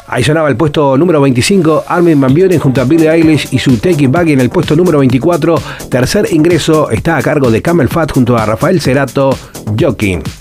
Ahí sonaba el puesto número 25, Armin van Buuren junto a Billie Eilish y su Take It Back. En el puesto número 24, tercer ingreso, está a cargo de Camel Fat junto a Rafael Cerato, Joking.